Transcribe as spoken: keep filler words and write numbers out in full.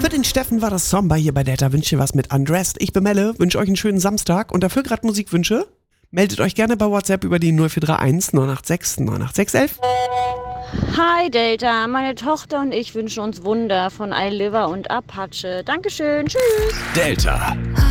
den Steffen war das Somba hier bei Delta. Wünsche was mit Undressed. Ich bin Melle, wünsche euch einen schönen Samstag und dafür gerade Musikwünsche. Meldet euch gerne bei WhatsApp über die null vier drei eins neun acht sechs neun acht sechs elf. Hi Delta, meine Tochter und ich wünschen uns Wunder von I Liver und Apache. Dankeschön, tschüss. Delta.